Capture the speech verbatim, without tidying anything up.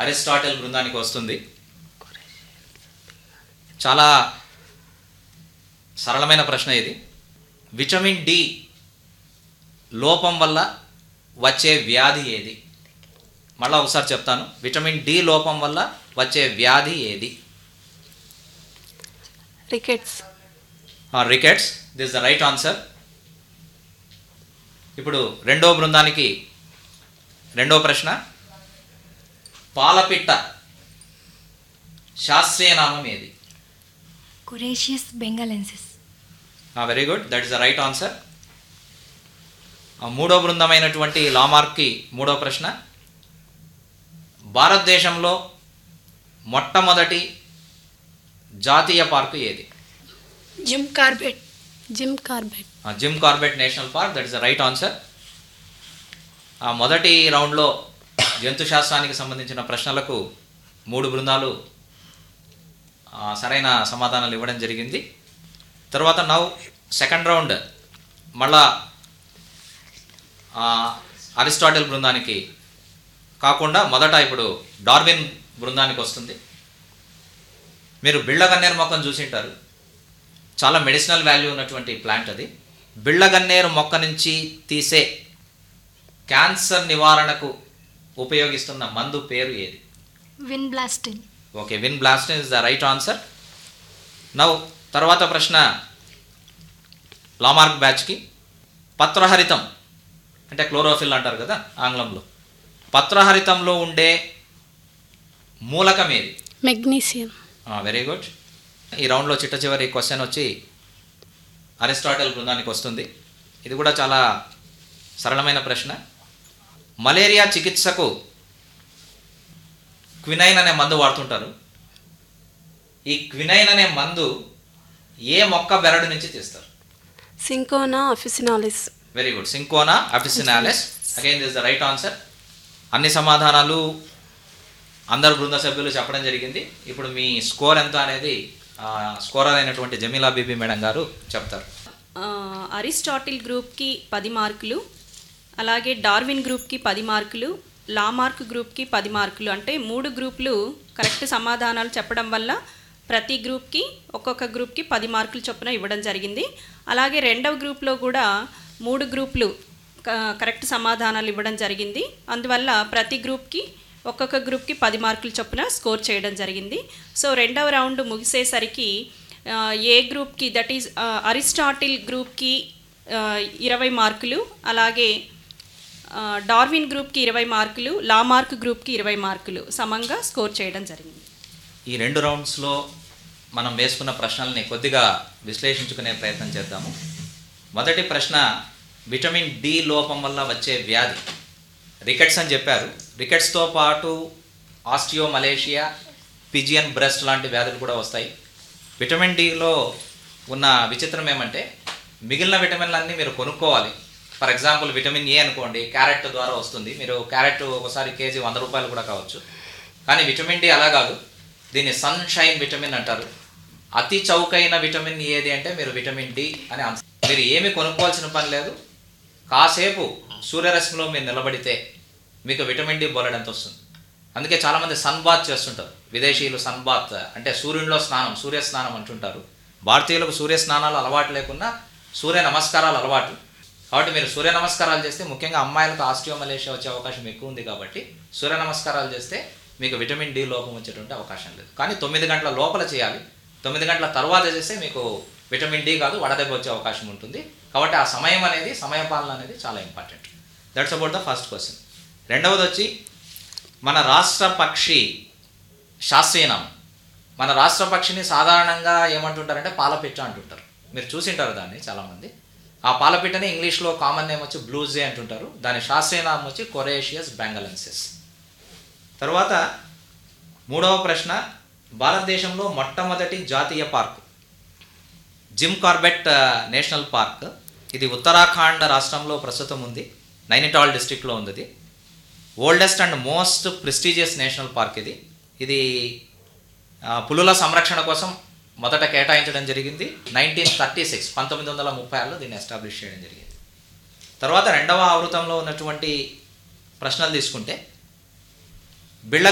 Aristotle బృందానికి వస్తుంది. చాలా సరళమైన ప్రశ్న ఇది. విటమిన్ డి లోపం వల్ల వచ్చే వ్యాధి ఏది? మళ్ళీ ఒకసారి చెప్తాను. విటమిన్ డి లోపం వల్ల వచ్చే వ్యాధి ఏది? Rickets. Rickets, this the right answer. ఇప్పుడు రెండో బృందానికి రెండో ప్రశ్న. పాలపిట్ట శాస్త్రీయ నామం ఏది? కొరేషియస్ bengalensis. Very good, that is the right answer. మూడో బృందమైనటువంటి లామార్క్కి మూడో ప్రశ్న. భారతదేశంలో మొట్టమొదటి జాతీయ పార్కు ఏది? Jim Corbett. Jim Corbett. Jim Corbett national park, that is the right answer. మొదటి రౌండ్లో జంతు శాస్త్రానికి సంబంధించిన ప్రశ్నలకు మూడు బృందాలు సరైన సమాధానాలు ఇవ్వడం జరిగింది. తర్వాత నౌ సెకండ్ రౌండ్ మళ్ళా అరిస్టాటిల్ బృందానికి కాకుండా మొదట ఇప్పుడు డార్విన్ బృందానికి వస్తుంది. మీరు బిళ్ళగన్నేరు మొక్కను చూసింటారు. చాలా మెడిసినల్ వాల్యూ ఉన్నటువంటి ప్లాంట్ అది. బిళ్ళగన్నేరు మొక్క నుంచి తీసే క్యాన్సర్ నివారణకు ఉపయోగిస్తున్న మందు పేరు ఏది? Win బ్లాస్టిన్. Okay, win బ్లాస్టిన్ is the right answer. Now తర్వాత ప్రశ్న లామార్క్ బ్యాచ్కి. పత్రహరితం అంటే క్లోరోఫిల్ అంటారు కదా ఆంగ్లంలో. పత్రహరితంలో ఉండే మూలకం ఏది? మెగ్నీషియం. Very good. ఈ రౌండ్లో చిట్ట చివరి క్వశ్చన్ వచ్చి అరిస్టాటిల్ బృందానికి వస్తుంది. ఇది కూడా చాలా సరళమైన ప్రశ్న. మలేరియా చికిత్సకు క్వినైన్ అనే మందు వాడుతుంటారు. ఈ క్వినైన్ అనే మందు ఏ మొక్క బెరడు నుంచి తీస్తారు? Cinchona officinalis. Very good, cinchona officinalis. Again this the right answer. అన్ని సమాధానాలు అందరు బృంద సభ్యులు చెప్పడం జరిగింది. ఇప్పుడు మీ స్కోర్ ఎంత అనేది స్కోరర్ అయినటువంటి జమీలా బీబీ మేడం గారు చెప్తారు. అరిస్టాటిల్ గ్రూప్కి పది మార్కులు, అలాగే డార్విన్ గ్రూప్కి పది మార్కులు, లామార్క్ గ్రూప్కి పది మార్కులు. అంటే మూడు గ్రూపులు కరెక్ట్ సమాధానాలు చెప్పడం వల్ల ప్రతి గ్రూప్కి ఒక్కొక్క గ్రూప్కి పది మార్కులు చొప్పున ఇవ్వడం జరిగింది. అలాగే రెండవ గ్రూప్లో కూడా మూడు గ్రూపులు కరెక్ట్ సమాధానాలు ఇవ్వడం జరిగింది. అందువల్ల ప్రతి గ్రూప్కి ఒక్కొక్క గ్రూప్కి పది మార్కులు చొప్పున స్కోర్ చేయడం జరిగింది. సో రెండవ రౌండ్ ముగిసేసరికి ఏ గ్రూప్కి, దట్ ఈజ్ అరిస్టాటిల్ గ్రూప్కి ఇరవై మార్కులు, అలాగే డార్విన్ గ్రూప్కి ఇరవై మార్కులు, లామార్క్ గ్రూప్కి ఇరవై మార్కులు సమంగా స్కోర్ చేయడం జరిగింది. ఈ రెండు రౌండ్స్లో మనం వేసుకున్న ప్రశ్నల్ని కొద్దిగా విశ్లేషించుకునే ప్రయత్నం చేద్దాము. మొదటి ప్రశ్న, విటమిన్ డి లోపం వల్ల వచ్చే వ్యాధి. రికెట్స్ అని చెప్పారు. రికెట్స్తో పాటు ఆస్టియోమలేషియా, పిజియన్ బ్రెస్ట్ లాంటి వ్యాధులు కూడా వస్తాయి. విటమిన్ డిలో ఉన్న విచిత్రం ఏమంటే మిగిలిన విటమిన్లన్నీ మీరు కొనుక్కోవాలి. ఫర్ ఎగ్జాంపుల్ విటమిన్ ఏ అనుకోండి, క్యారెట్ ద్వారా వస్తుంది. మీరు క్యారెట్ ఒకసారి కేజీ వంద రూపాయలు కూడా కావచ్చు. కానీ విటమిన్ డి అలా కాదు. దీన్ని సన్షైన్ విటమిన్ అంటారు. అతి చౌకైన విటమిన్ ఏది అంటే మీరు విటమిన్ డి అని ఆన్సర్. మీరు ఏమి కొనుక్కోవాల్సిన పని లేదు. కాసేపు సూర్యరశ్మిలో మీరు నిలబడితే మీకు విటమిన్ డి బోలెడంత వస్తుంది. అందుకే చాలామంది సన్ బాత్ చేస్తుంటారు. విదేశీయులు సన్ బాత్ అంటే సూర్యునిలో స్నానం, సూర్య స్నానం అంటుంటారు. భారతీయులకు సూర్య స్నానాలు అలవాటు లేకున్నా సూర్య నమస్కారాలు అలవాటు. కాబట్టి మీరు సూర్య నమస్కారాలు చేస్తే, ముఖ్యంగా అమ్మాయిలకు ఆస్టియోమలేషియా వచ్చే అవకాశం ఎక్కువ ఉంది కాబట్టి సూర్య నమస్కారాలు చేస్తే మీకు విటమిన్ డి లోపం వచ్చేటువంటి అవకాశం లేదు. కానీ తొమ్మిది గంటల లోపల చేయాలి. తొమ్మిది గంటల తర్వాత చేస్తే మీకు విటమిన్ డి కాదు వడదెబ్బ వచ్చే అవకాశం ఉంటుంది. కాబట్టి ఆ సమయం అనేది, సమయపాలన అనేది చాలా important. That's about the first question. రెండవది వచ్చి మన రాష్ట్ర పక్షి శాస్త్రీయ నామం. మన రాష్ట్ర పక్షిని సాధారణంగా ఏమంటుంటారంటే పాలపిట్ట అంటుంటారు. మీరు చూసింటారు దాన్ని చాలామంది. ఆ పాలపిట్టని ఇంగ్లీష్లో కామన్ నేమ్ వచ్చి బ్లూజే అంటుంటారు. దాని శాస్త్రీయ నామం వచ్చి కొరేషియస్ బెంగాలెన్సిస్. తర్వాత మూడవ ప్రశ్న, భారతదేశంలో మొట్టమొదటి జాతీయ park Jim Corbett national park. ఇది ఉత్తరాఖండ్ రాష్ట్రంలో ప్రస్తుతం ఉంది. నైనిటాల్ డిస్ట్రిక్ట్లో ఉంది. ఇది oldest and most prestigious national park. ఇది ఇది పులుల సంరక్షణ కోసం మొదట కేటాయించడం జరిగింది. నైన్టీన్ థర్టీ సిక్స్ పంతొమ్మిది వందల ముప్పై ఆరులో దీన్ని ఎస్టాబ్లిష్ చేయడం జరిగింది. తర్వాత రెండవ ఆవృతంలో ఉన్నటువంటి ప్రశ్నలు తీసుకుంటే, బిళ్ళ